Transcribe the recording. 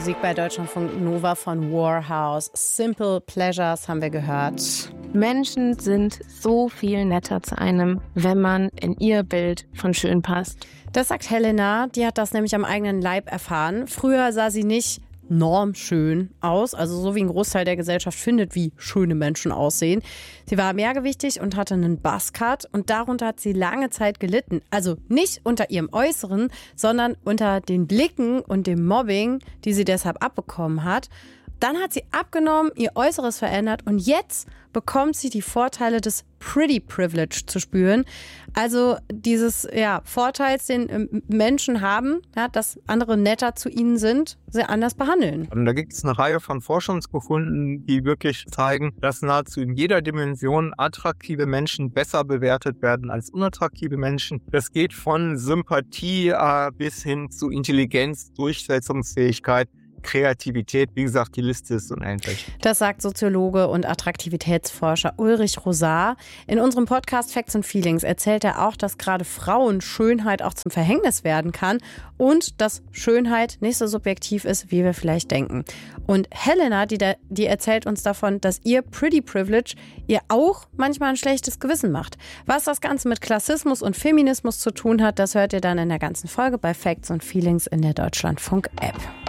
Musik bei Deutschlandfunk Nova von Warhouse. Simple Pleasures haben wir gehört. Menschen sind so viel netter zu einem, wenn man in ihr Bild von schön passt. Das sagt Helena, die hat das nämlich am eigenen Leib erfahren. Früher sah sie nicht normschön aus, also so wie ein Großteil der Gesellschaft findet, wie schöne Menschen aussehen. Sie war mehrgewichtig und hatte einen Buzzcut und darunter hat sie lange Zeit gelitten. Also nicht unter ihrem Äußeren, sondern unter den Blicken und dem Mobbing, die sie deshalb abbekommen hat. Dann hat sie abgenommen, ihr Äußeres verändert und jetzt bekommt sie die Vorteile des Pretty Privilege zu spüren. Also dieses Vorteils, den Menschen haben, dass andere netter zu ihnen sind, sehr anders behandeln. Und da gibt es eine Reihe von Forschungsbefunden, die wirklich zeigen, dass nahezu in jeder Dimension attraktive Menschen besser bewertet werden als unattraktive Menschen. Das geht von Sympathie bis hin zu Intelligenz, Durchsetzungsfähigkeit, Kreativität, wie gesagt, die Liste ist unendlich. Das sagt Soziologe und Attraktivitätsforscher Ulrich Rosar. In unserem Podcast Facts and Feelings erzählt er auch, dass gerade Frauen Schönheit auch zum Verhängnis werden kann und dass Schönheit nicht so subjektiv ist, wie wir vielleicht denken. Und Helena, die erzählt uns davon, dass ihr Pretty Privilege ihr auch manchmal ein schlechtes Gewissen macht. Was das Ganze mit Klassismus und Feminismus zu tun hat, das hört ihr dann in der ganzen Folge bei Facts and Feelings in der Deutschlandfunk-App.